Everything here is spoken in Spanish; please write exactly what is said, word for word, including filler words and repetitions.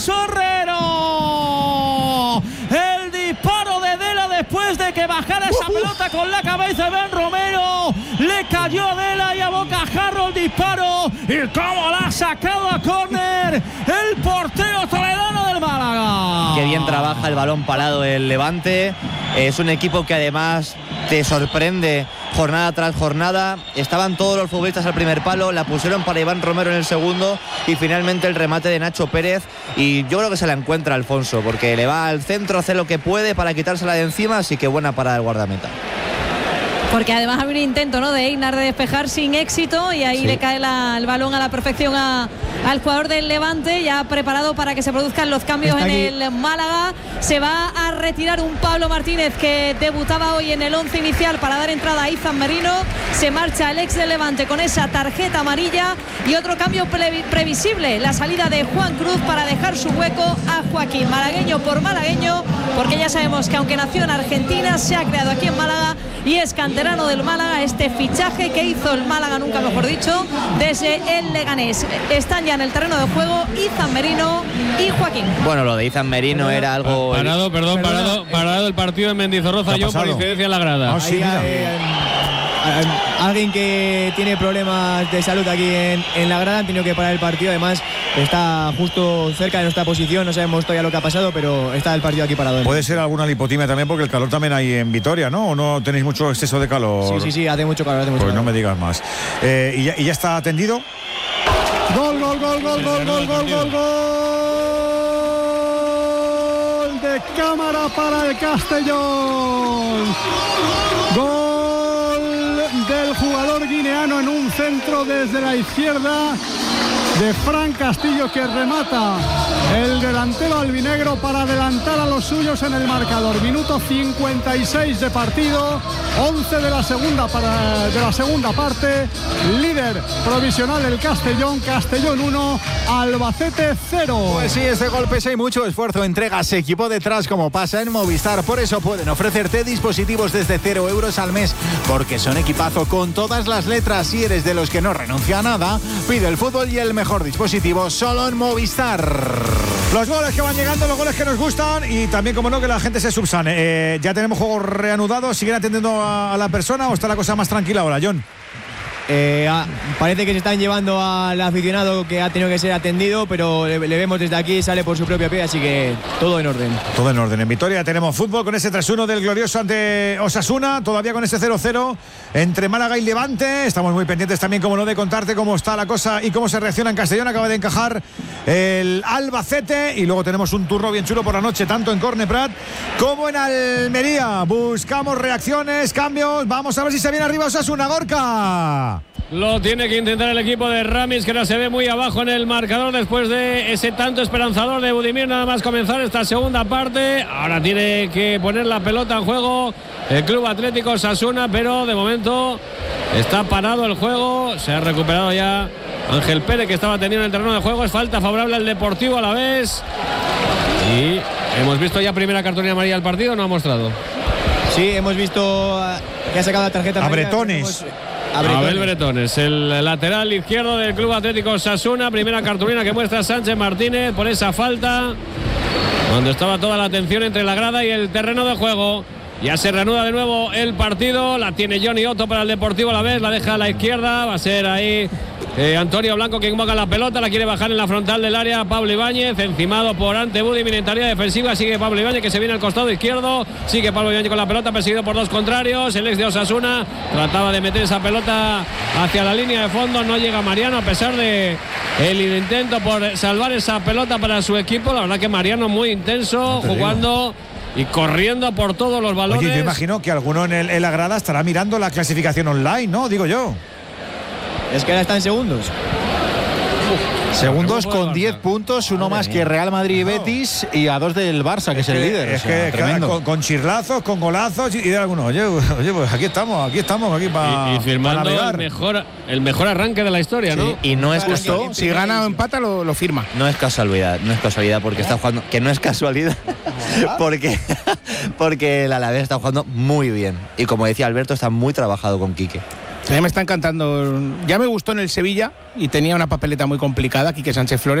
Sorrero. El disparo de Dela después de que bajara esa uh, pelota con la cabeza de Ben Romero. Le cayó a Dela y a bocajarro el disparo. Y cómo la ha sacado a córner el portero toledano del Málaga. Qué bien trabaja el balón parado el Levante. Es un equipo que además te sorprende jornada tras jornada. Estaban todos los futbolistas al primer palo, la pusieron para Iván Romero en el segundo y finalmente el remate de Nacho Pérez. Y yo creo que se la encuentra Alfonso, porque le va al centro, hace lo que puede para quitársela de encima, así que buena para el guardameta. Porque además había un intento, ¿no?, de Einar de despejar sin éxito y ahí sí. le cae la, el balón a la perfección a, al jugador del Levante, ya preparado para que se produzcan los cambios en el Málaga. Se va a retirar un Pablo Martínez que debutaba hoy en el once inicial para dar entrada a Izan Merino. Se marcha el ex del Levante con esa tarjeta amarilla y otro cambio pre- previsible, la salida de Juan Cruz para dejar su hueco a Joaquín. Malagueño por malagueño, porque ya sabemos que aunque nació en Argentina, se ha creado aquí en Málaga y es canterano del Málaga. Este fichaje que hizo el Málaga, nunca mejor dicho, desde el Leganés. Están ya en el terreno de juego Izan Merino y Joaquín. Bueno, lo de Izan Merino Perdón, era algo... Parado, perdón, Perdona, parado, parado el partido en Mendizorroza, yo por incidencia en la grada. Oh, sí, mira. Eh, eh, alguien que tiene problemas de salud aquí en, en la grada han tenido que parar el partido. Además está justo cerca de nuestra posición, no sabemos todavía lo que ha pasado, pero está el partido aquí parado. Puede ser alguna lipotimia también, porque el calor también hay en Vitoria, ¿no? ¿O no tenéis mucho exceso de calor? Sí, sí, sí, hace mucho calor, hace mucho pues calor. No me digas más. Eh, ¿y, ya, ¿Y ya está atendido? Gol, gol, gol, gol, gol, gol, gol, gol, gol de cámara para el Castellón. Gol del jugador guineano en un centro desde la izquierda de Fran Castillo, que remata el delantero albinegro para adelantar a los suyos en el marcador. Minuto cincuenta y seis de partido, once de la segunda para, de la segunda parte. Líder provisional el Castellón, Castellón uno, Albacete cero. Pues sí, este golpe hay mucho esfuerzo, entregas, equipo detrás, como pasa en Movistar. Por eso pueden ofrecerte dispositivos desde cero euros al mes, porque son equipazo con todas las letras. Si eres de los que no renuncia a nada, pide el fútbol y el mejor dispositivo solo en Movistar. Los goles que van llegando, los goles que nos gustan y también, como no, que la gente se subsane. Eh, ya tenemos juegos reanudados. ¿Siguen atendiendo a, a la persona o está la cosa más tranquila ahora, John? Eh, ah, parece que se están llevando al aficionado que ha tenido que ser atendido, pero le, le vemos desde aquí, sale por su propio pie, así que todo en orden. Todo en orden. En Vitoria tenemos fútbol con ese tres uno del glorioso ante Osasuna, todavía con ese cero cero entre Málaga y Levante. Estamos muy pendientes también, como no, de contarte cómo está la cosa y cómo se reacciona en Castellón. Acaba de encajar el Albacete y luego tenemos un turno bien chulo por la noche, tanto en Corne Prat como en Almería. Buscamos reacciones, cambios. Vamos a ver si se viene arriba Osasuna. Gorka. Lo tiene que intentar el equipo de Ramis, que ahora se ve muy abajo en el marcador después de ese tanto esperanzador de Budimir, nada más comenzar esta segunda parte. Ahora tiene que poner la pelota en juego el Club Atlético Osasuna, pero de momento está parado el juego. Se ha recuperado ya Ángel Pérez, que estaba teniendo en el terreno de juego. Es falta favorable al Deportivo a la vez. Y hemos visto ya primera cartulina amarilla del partido, ¿no ha mostrado? Sí, hemos visto que ha sacado la tarjeta a Bretones. Abel Bretones, el lateral izquierdo del Club Atlético Osasuna. Primera cartulina que muestra Sánchez Martínez por esa falta, cuando estaba toda la atención entre la grada y el terreno de juego. Ya se reanuda de nuevo el partido. La tiene Johnny Otto para el Deportivo a la vez. La deja a la izquierda. Va a ser ahí eh, Antonio Blanco quien invoca la pelota. La quiere bajar en la frontal del área Pablo Ibáñez. Encimado por Ante Budimir en tarea defensiva. Sigue Pablo Ibáñez, que se viene al costado izquierdo. Sigue Pablo Ibáñez con la pelota, perseguido por dos contrarios. El ex de Osasuna trataba de meter esa pelota hacia la línea de fondo. No llega Mariano, a pesar de el intento por salvar esa pelota para su equipo. La verdad que Mariano muy intenso, no jugando y corriendo por todos los balones. Oye, yo imagino que alguno en, el, en la grada estará mirando la clasificación online, ¿no? Digo yo. Es que ahora está en segundos. Segundos con diez puntos, uno más que Real Madrid y Betis, y a dos del Barça, que es, es el líder. Es o sea, que claro, con, con chirlazos, con golazos y, y de algunos. Oye, oye, pues aquí estamos, aquí estamos, aquí para. Y, y firmando el mejor, el mejor arranque de la historia, ¿no? Sí, y no es justo. Si gana o empata, lo, lo firma. No es casualidad, no es casualidad porque está jugando. Que no es casualidad, porque, porque el Alavés está jugando muy bien. Y como decía Alberto, está muy trabajado con Quique. A mí me está encantando. Ya me gustó en el Sevilla y tenía una papeleta muy complicada, Quique Sánchez Flores.